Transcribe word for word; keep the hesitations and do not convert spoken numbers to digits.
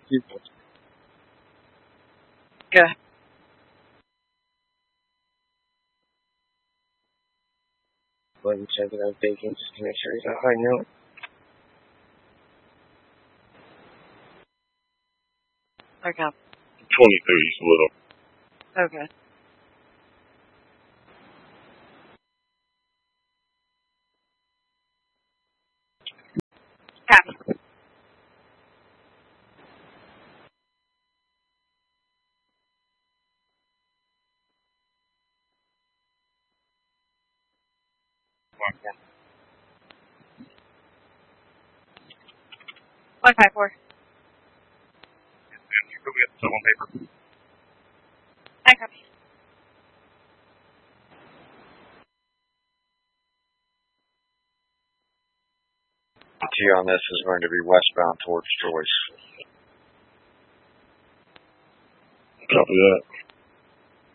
Go. Let me check it out, bacon, just to make sure he's a high note. Okay. twenty-three is little. Okay. Copy. One five four. And you go get some on paper. I copy. T on this is going to be westbound towards Joyce. Copy that.